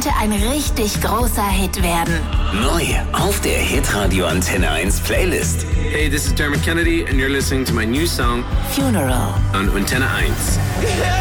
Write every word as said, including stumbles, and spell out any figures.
könnte ein richtig großer Hit werden. Neu auf der Hitradio Antenne eins Playlist. Hey, this is Dermot Kennedy and you're listening to my new song Funeral on Antenne eins.